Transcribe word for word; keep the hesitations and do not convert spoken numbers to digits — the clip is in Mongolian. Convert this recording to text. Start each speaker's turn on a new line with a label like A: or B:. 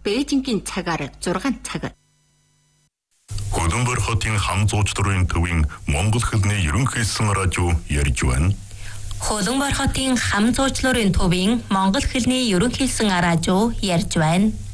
A: Бээжингийн цагаар зургаан цаг.
B: Хөдөнбөр хотын хам зуучлалын төвийн Монгол хэлний ерөнхийлсэн радио ярьж байна.
C: Хөдөнбөр хотын хам зуучлалын төвийн Монгол хэлний ерөнхийлсэн радио ярьж байна.